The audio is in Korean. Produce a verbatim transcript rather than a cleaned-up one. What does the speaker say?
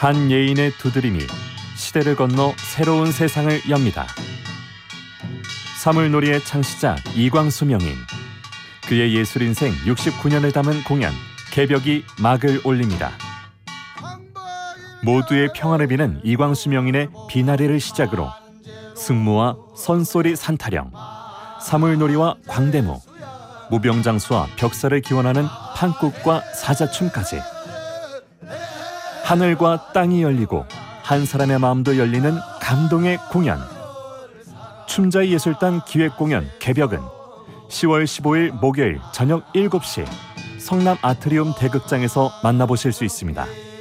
한 예인의 두드림이 시대를 건너 새로운 세상을 엽니다. 사물놀이의 창시자 이광수 명인, 그의 예술인생 육십구 년을 담은 공연 개벽이 막을 올립니다. 모두의 평화를 비는 이광수 명인의 비나리를 시작으로 승무와 선소리 산타령, 사물놀이와 광대무, 무병장수와 벽사를 기원하는 판국과 사자춤까지 하늘과 땅이 열리고 한 사람의 마음도 열리는 감동의 공연. 춤자의 예술단 기획공연 개벽은 시월 십오일 목요일 저녁 일곱 시 성남 아트리움 대극장에서 만나보실 수 있습니다.